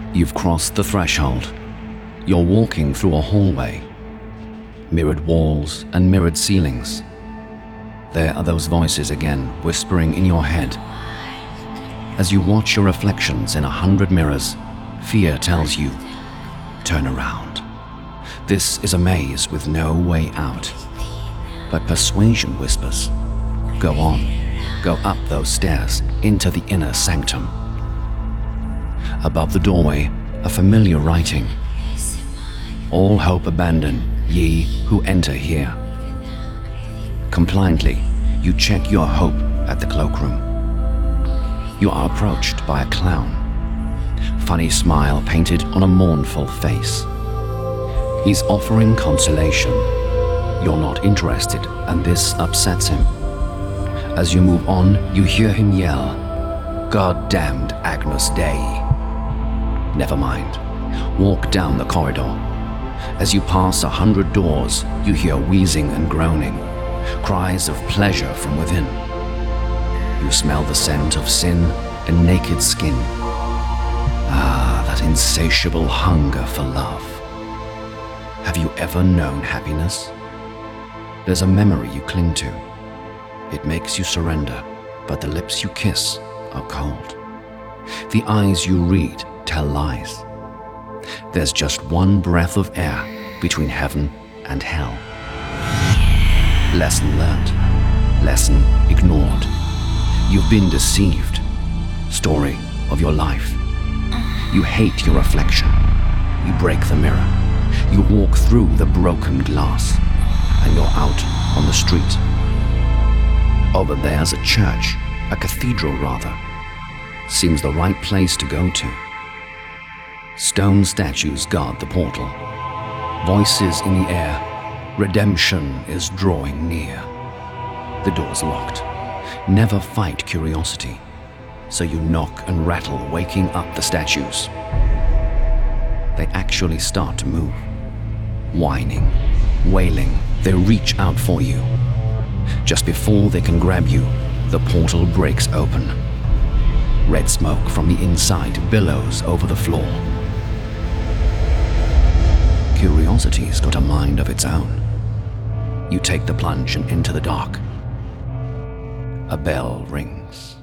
You've crossed the threshold. You're walking through a hallway. Mirrored walls and mirrored ceilings. There are those voices again, whispering in your head. As you watch your reflections in 100 mirrors, fear tells you, turn around. This is a maze with no way out. But persuasion whispers, go on, go up those stairs into the inner sanctum. Above the doorway, a familiar writing. All hope abandon, ye who enter here. Compliantly, you check your hope at the cloakroom. You are approached by a clown. Funny smile painted on a mournful face. He's offering consolation. You're not interested, and this upsets him. As you move on, you hear him yell, "God-damned Agnus Dei." Never mind. Walk down the corridor. As you pass 100 doors, you hear wheezing and groaning, cries of pleasure from within. You smell the scent of sin and naked skin. Ah, that insatiable hunger for love. Have you ever known happiness? There's a memory you cling to. It makes you surrender, but the lips you kiss are cold. The eyes you read tell lies. There's just one breath of air between heaven and hell. Lesson learned. Lesson ignored. You've been deceived. Story of your life. You hate your reflection. You break the mirror. You walk through the broken glass, and you're out on the street. Over there's a church, a cathedral rather. Seems the right place to go to. Stone statues guard the portal. Voices in the air. Redemption is drawing near. The door's locked. Never fight curiosity. So you knock and rattle, waking up the statues. They actually start to move. Whining, wailing, they reach out for you. Just before they can grab you, the portal breaks open. Red smoke from the inside billows over the floor. Curiosity's got a mind of its own. You take the plunge and enter the dark. A bell rings.